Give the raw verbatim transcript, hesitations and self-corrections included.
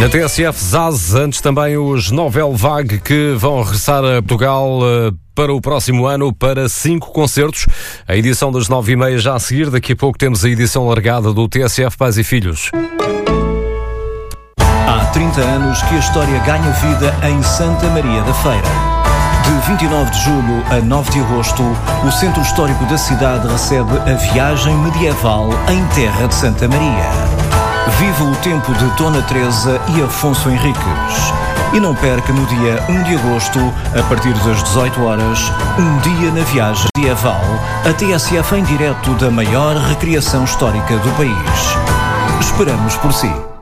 Na T S F Zaz, antes também os Novel Vague, que vão regressar a Portugal uh, para o próximo ano para cinco concertos. A edição das nove e meia já a seguir. Daqui a pouco temos a edição largada do T S F Pais e Filhos. Há trinta anos que a história ganha vida em Santa Maria da Feira. De vinte e nove de julho a nove de agosto, o Centro Histórico da cidade recebe a viagem medieval em terra de Santa Maria. Viva o tempo de Dona Teresa e Afonso Henriques. E não perca no dia um de agosto, a partir das dezoito horas, um dia na viagem medieval, a T S F em direto da maior recriação histórica do país. Esperamos por si.